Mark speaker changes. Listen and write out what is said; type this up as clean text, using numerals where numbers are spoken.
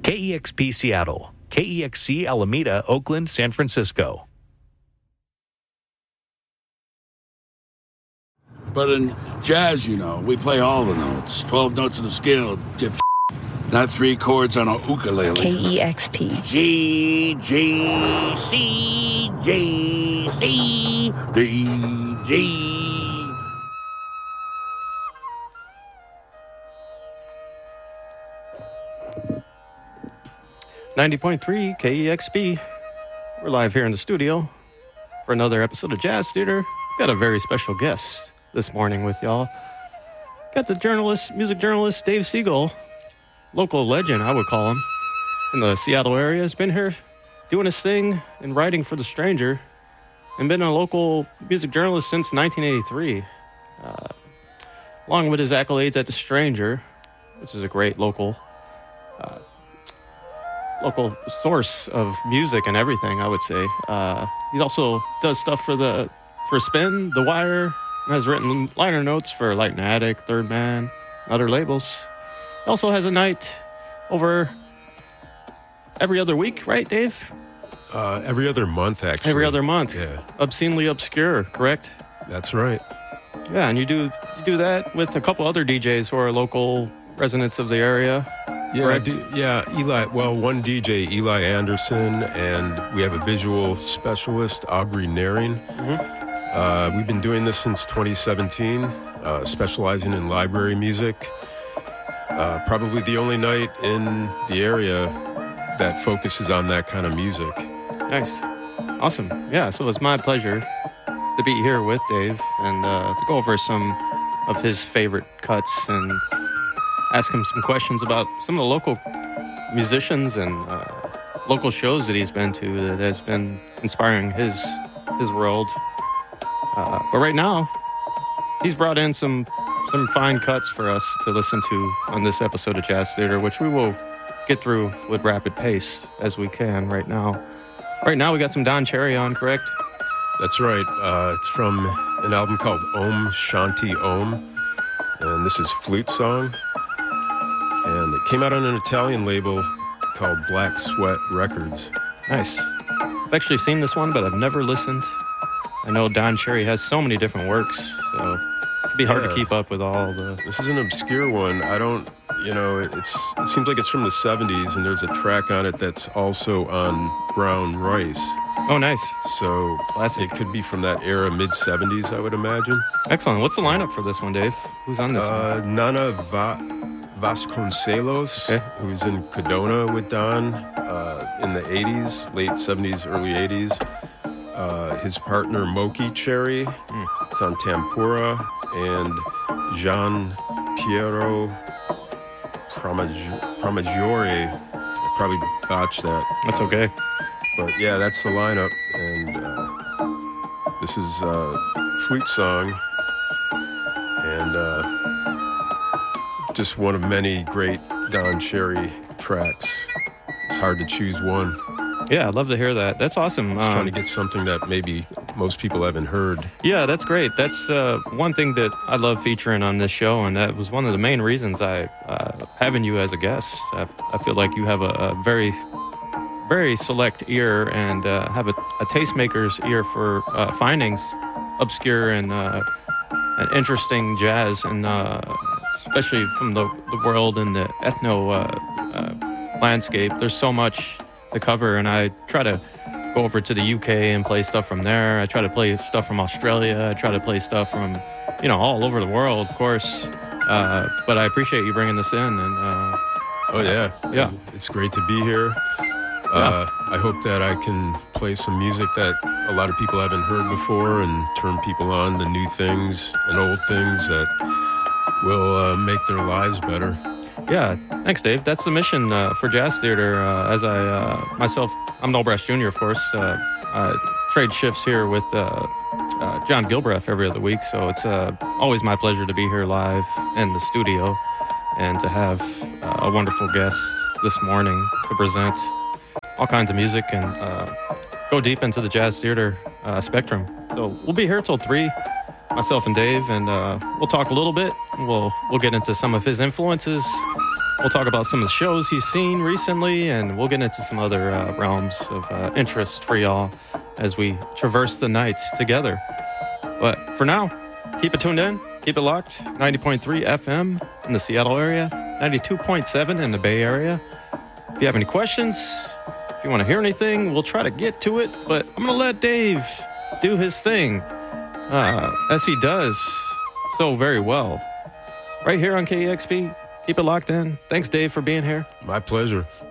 Speaker 1: KEXP Seattle, KEXC Alameda, Oakland, San Francisco.
Speaker 2: But in jazz, we play all the notes. 12 notes on the scale, dip, not 3 chords on a ukulele.
Speaker 3: KEXP.
Speaker 2: G, G, C, G, C, D, G.
Speaker 4: .3 KEXP. We're live here in the studio for another episode of Jazz Theater. Got a very special guest this morning with y'all. Got the music journalist Dave Siegel, local legend, I would call him, in the Seattle area. Has been here doing his thing and writing for The Stranger, and been a local music journalist since 1983. Along with his accolades at The Stranger, which is a great local source of music and everything, I would say. He also does stuff for Spin, The Wire, and has written liner notes for Light and Attic, Third Man, and other labels. He also has a night over every other week, right, Dave?
Speaker 5: Every other month, actually.
Speaker 4: Every other month.
Speaker 5: Yeah.
Speaker 4: Obscenely Obscure, correct?
Speaker 5: That's right.
Speaker 4: Yeah, and you do that with a couple other DJs who are local residents of the area.
Speaker 5: Yeah, Eli. Well, one DJ, Eli Anderson, and we have a visual specialist, Aubrey Naring. We've been doing this since 2017, specializing in library music. Probably the only night in the area that focuses on that kind of music.
Speaker 4: Nice. Awesome. Yeah, so it's my pleasure to be here with Dave and to go over some of his favorite cuts and ask him some questions about some of the local musicians and local shows that he's been to that has been inspiring his world. But right now, he's brought in some fine cuts for us to listen to on this episode of Jazz Theater, which we will get through with rapid pace as we can right now. Right now, we got some Don Cherry on, correct?
Speaker 5: That's right. It's from an album called Om Shanti Om, and this is Flute Song. And it came out on an Italian label called Black Sweat Records.
Speaker 4: Nice. I've actually seen this one, but I've never listened. I know Don Cherry has so many different works, so it'd be hard to keep up with all the...
Speaker 5: This is an obscure one. It seems like it's from the 70s, and there's a track on it that's also on Brown Rice.
Speaker 4: Oh, nice.
Speaker 5: So
Speaker 4: classic.
Speaker 5: It could be from that era, mid-70s, I would imagine.
Speaker 4: Excellent. What's the lineup for this one, Dave? Who's on this one?
Speaker 5: Nana Vasconcelos,
Speaker 4: okay,
Speaker 5: who's in Cadona with Don in the 80s, late 70s, early 80s. His partner, Moki Cherry, is on Tempura, and Gian Piero Pramaggiore. I probably botched that.
Speaker 4: That's okay.
Speaker 5: But yeah, that's the lineup, and this is Flute Song, and just one of many great Don Cherry tracks. It's hard to choose one.
Speaker 4: Yeah, I'd love to hear that. That's awesome.
Speaker 5: Trying to get something that maybe most people haven't heard.
Speaker 4: Yeah, that's great. That's one thing that I love featuring on this show, and that was one of the main reasons I having you as a guest. I feel like you have a very, very select ear and have a tastemaker's ear for finding obscure and interesting jazz, and especially from the world and the ethno landscape. There's so much to cover, and I try to go over to the UK and play stuff from there. I try to play stuff from Australia. I try to play stuff from, all over the world, of course. But I appreciate you bringing this in. And
Speaker 5: yeah, it's great to be here. I hope that I can play some music that a lot of people haven't heard before and turn people on to new things and old things that will make their lives better.
Speaker 4: Yeah, thanks, Dave. That's the mission for Jazz Theater. As I'm Noel Brass Jr., of course. I trade shifts here with John Gilbreth every other week, so it's always my pleasure to be here live in the studio and to have a wonderful guest this morning to present all kinds of music and go deep into the Jazz Theater spectrum. So we'll be here till 3, myself and Dave, and we'll talk a little bit. We'll get into some of his influences We'll talk about some of the shows he's seen recently, and we'll get into some other realms of interest for y'all as we traverse the night together. But for now, keep it tuned in, keep it locked. 90.3 FM in the Seattle area, 92.7 in the Bay Area. If you have any questions, if you want to hear anything, we'll try to get to it, but I'm going to let Dave do his thing, as he does so very well. Right here on KEXP, keep it locked in. Thanks, Dave, for being here.
Speaker 5: My pleasure.